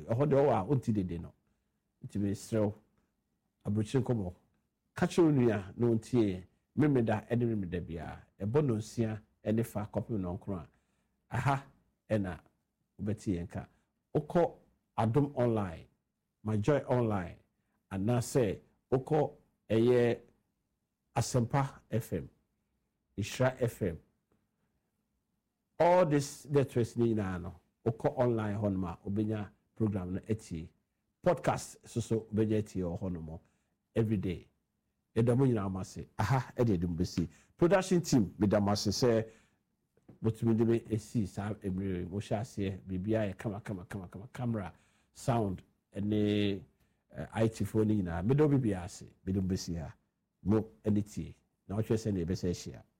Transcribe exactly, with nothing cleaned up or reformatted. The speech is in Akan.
ɛhɔ de ɔwɔ a ɔnti dede no nti me srɛw abrokyire nkɔmɔ kakyɛw nua na ɔntie memeda ɛne memeda bia ɛbɔ no nsia ɛne fa kɔpem no nkro a aha ɛna wobɛti yɛnka wokɔ adom online my joy online anase wokɔ ɛyɛ Asempa F M Ishra F M all this networks ni na no wokɔ online hɔ no ma obenya program no etie podcast so so obenya etie hɔ no mo every day edamo nyina amase aha e de dem besi production team medamase say botumi de be esi sa emre mo hya ase bibia ye kama kama kama kama camera sound ene uh, I T phone nyina medo bibia ase medom besi ha mo editie na wo hwese na ebese hia